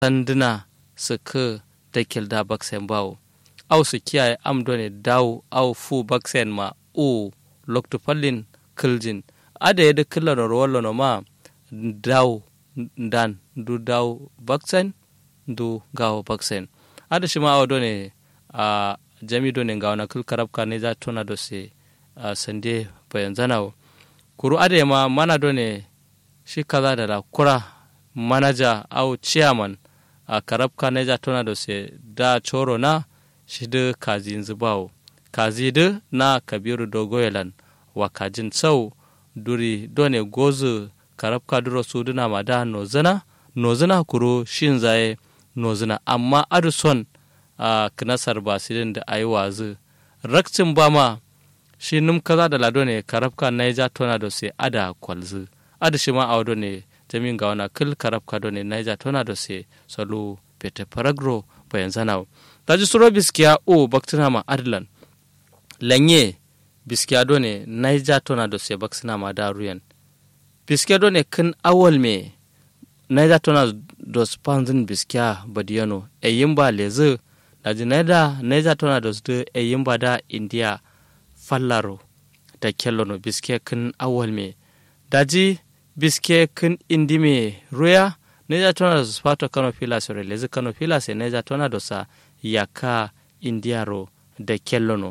sanduna suka dakel da baksen bawo au su kiyaye amdone dawo au fu baksen ma o lokto fallin kiljin ada yadda killar rollo no ma dawo dan du dawo baksen du gawo baksen ada shi ma awdone a jami done gawna kil karabka ne za tona do se sande bayan zanawo kuru ada ma mana done shi kaza da kura manager au chairman a karabka ne za tona do se da choro na shi da kazin zubawo kazi da na kabiru dogoyelan wa kajin sau duri done gozu karabka duro su duna ma da nozana kuro shin zaye nozana amma aduson a knasar basilin da ayi wazu rakcin ba ma shi num kaza da lado ne karabka na ja tona do se ada kwalzu ada shi ma awdo ne jamin ga wana kil karabka do ne na ja tona do se salo pete paragro bayan zanawo taji suro biskiya o baktuna ma adlan lanye biskiya do ne na ja tona do se baksuna ma daruyan biskiya do ne kin awal me na ja tona do spanzin biskiya badiyano eyimba leze daji na ja tona do su eyimba da india fallaro da kellono biskiya kin awal me daji biskiya kin indi me ruya na ja tona do spato kano filas re leze kano filas na ja tona do sa yaka indiaro da kellono